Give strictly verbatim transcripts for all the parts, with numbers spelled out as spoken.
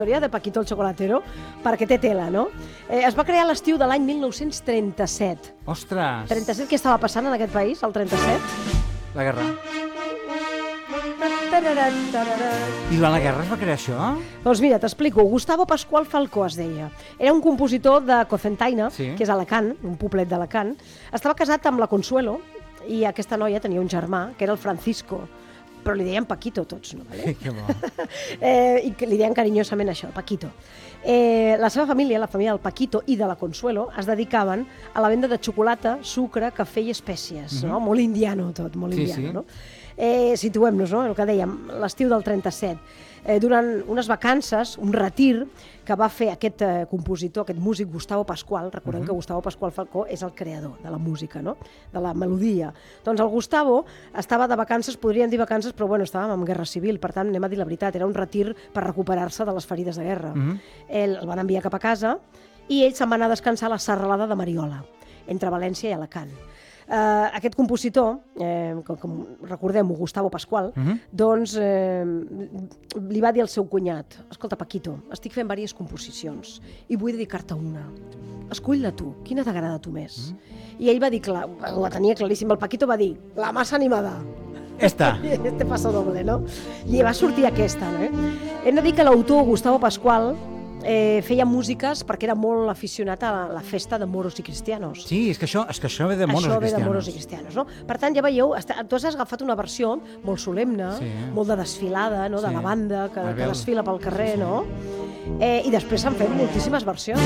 de Paquito el Chocolatero, perquè té tela, no? Eh, es va crear a l'estiu de l'any mil nou-cents trenta-set. Ostres! trenta-set, què estava passant en aquest país, el trenta-set? La guerra. I durant la guerra es va crear això? Doncs mira, t'explico. Gustavo Pascual Falcó es deia. Era un compositor de Cocentaina, sí. que és Alacant, un poblet d'Alacant. Estava casat amb la Consuelo i aquesta noia tenia un germà, que era el Francisco, però li deien Paquito tots, no? Vale? Que bo. eh, I que li deien carinyosament això, Paquito. Eh, la seva família, la família del Paquito i de la Consuelo, es dedicaven a la venda de xocolata, sucre, cafè i espècies, no? Molt indiano tot, molt Sí, indiano, sí. no? Eh, situem-nos, no? El que dèiem, l'estiu del trenta-set. Eh, durant unes vacances, un retir que va fer aquest eh, compositor, aquest músic Gustavo Pascual, recordem uh -huh. que Gustavo Pascual Falcó és el creador de la música, no? De la melodia. Doncs el Gustavo estava de vacances, podríem dir vacances, però bueno, estàvem en guerra civil, per tant, anem a dir la veritat, era un retir per recuperar-se de les ferides de guerra. Uh -huh. Ell el van enviar cap a casa i ell se'n va anar a descansar a la serralada de Mariola, entre València i Alacant. Uh, aquest compositor, eh, com, com recordem-ho, Gustavo Pascual, uh -huh. doncs eh, li va dir al seu cunyat: escolta, Paquito, estic fent diverses composicions i vull dedicar-te una. Escull-la tu, quina t'agrada a tu més? Uh -huh. I ell va dir, clar, ho tenia claríssim, el Paquito va dir, la más animada. Esta. Este paso doble, no? I va sortir aquesta, no? Hem de dir que l'autor, Gustavo Pascual, Eh, feia músiques perquè era molt aficionat a la, la festa de moros i cristianos. Sí, és que això, és que això ve de moros això i cristianos. Això ve de moros i cristianos, no? Per tant, ja veieu, tu has agafat una versió molt solemne, sí, eh? molt de desfilada, no? Sí. De la banda que, que desfila pel carrer, sí, sí. no? Eh, I després s'han fet moltíssimes versions.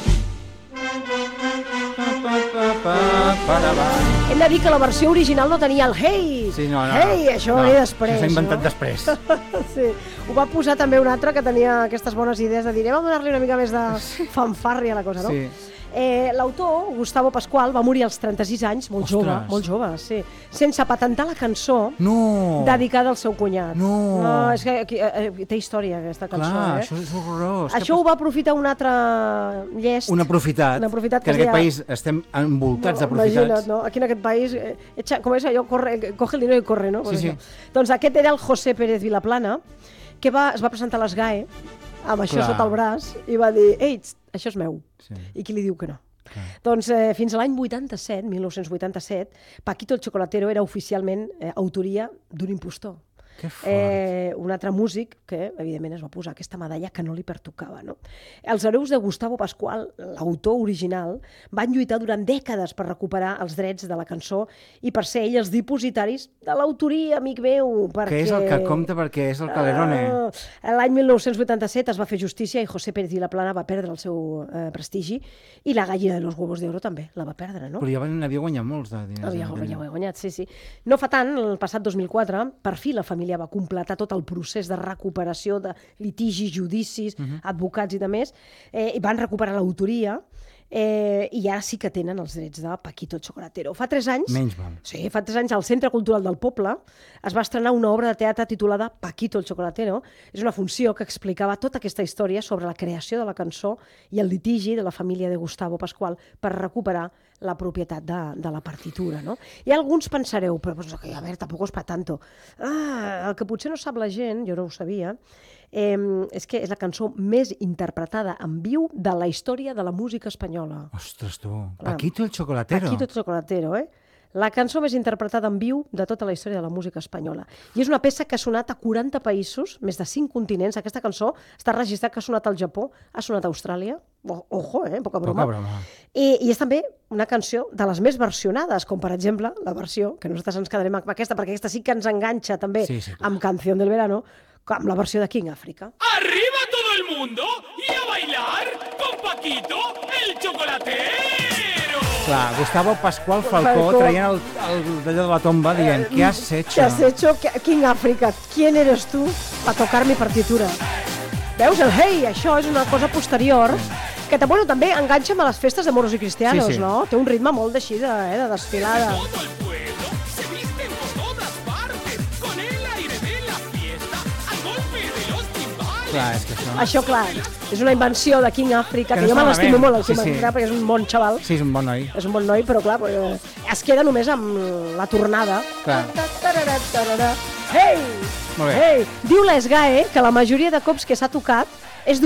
Hem de dir que la versió original no tenia el hey, sí, no, no, hey, això no, ve després. Això s'ha inventat no? després. Sí. Ho va posar també un altre que tenia aquestes bones idees de dir, anem a donar-li una mica més de fanfàrria a la cosa, no? Sí. Eh, L'autor, Gustavo Pascual, va morir als trenta-sis anys, molt Ostres. jove, molt jove, sí, sense patentar la cançó no. dedicada al seu cunyat. No. no és que aquí, eh, té història, aquesta cançó. Clar, eh? això és horrorós. Això ho va aprofitar un altre llest. Un aprofitat, un aprofitat que, que en aquest deia... país estem envoltats no, d'aprofitats. Imagina't, no? Aquí en aquest país, eh, echa, com és allò, corre, coge el dinero i corre, no? Sí, sí. Doncs aquest era el José Pérez Vilaplana, que va, es va presentar a les G A E amb això Clar. sota el braç i va dir, ei, això és meu. Sí. I qui li diu que no? Clar. Doncs eh, fins a l'any vuitanta-set, mil nou-cents vuitanta-set, Paquito el Chocolatero era oficialment eh, autoria d'un impostor. Que fort. Eh, un altre músic que, evidentment, es va posar aquesta medalla que no li pertocava. No? Els hereus de Gustavo Pascual, l'autor original, van lluitar durant dècades per recuperar els drets de la cançó i per ser ells els dipositaris de l'autoria, amic meu. Perquè... Que és el que compta perquè és el Calerone. Uh, L'any mil nou-cents vuitanta-set es va fer justícia i José Pérez Vilaplana va perdre el seu eh, prestigi i la gallina de los huevos d'oro també la va perdre, no? Però ja n'havia guanyat molts de diners. Havia, havia guanyat, sí, sí. No fa tant, el passat dos mil quatre, per fi la família va completar tot el procés de recuperació de litigis, judicis, uh-huh. advocats i de més, eh, i van recuperar l'autoria, eh, i ara sí que tenen els drets de Paquito el Chocolatero. Fa tres anys, Menys mal. Sí, fa tres anys al Centre Cultural del Poble es va estrenar una obra de teatre titulada Paquito el Chocolatero. És una funció que explicava tota aquesta història sobre la creació de la cançó i el litigi de la família de Gustavo Pascual per recuperar la propietat de, de la partitura, no? I alguns pensareu, però pues, a veure, tampoc és pa tanto. Ah, el que potser no sap la gent, jo no ho sabia, eh, és que és la cançó més interpretada en viu de la història de la música espanyola. Ostres, tu. Clar. Paquito el Chocolatero. Paquito el Chocolatero, eh? La cançó més interpretada en viu de tota la història de la música espanyola. I és una peça que ha sonat a quaranta països, més de cinc continents. Aquesta cançó està registrat que ha sonat al Japó, ha sonat a Austràlia. O, ojo, eh? Poca broma. Poca broma. I, I és també una canció de les més versionades, com per exemple la versió, que nosaltres ens quedarem amb aquesta, perquè aquesta sí que ens enganxa també sí, sí, amb Canción del Verano, amb la versió de King Africa. ¡Arriba todo el mundo y a bailar con Paquito el Chocolatero! Clar, Gustavo Pascual Falcó, Falcó. traient el, el d'allò de la tomba dient, ¿qué has hecho? ¿Qué has hecho? King Africa, ¿quién eres tú para tocar mi partitura? Veus, el hey, això és una cosa posterior, que bueno, també enganxa amb les festes de moros i cristianos, sí, sí. no? Té un ritme molt d'així, de, eh, de desfilada. Todo el pueblo se visten por todas partes con el aire de la fiesta al golpe de los timbales. Clar, és que això... Això, clar, és una invenció de King Africa, que, Que no jo me està l'estimo malament. molt, el Sí, King sí. Africa, perquè és un bon xaval. Sí, és un bon noi. És un bon noi, però clar, eh, es queda només amb la tornada. Clar. Hey! Molt bé. Hey! Diu l'S G A E que la majoria de cops que s'ha tocat és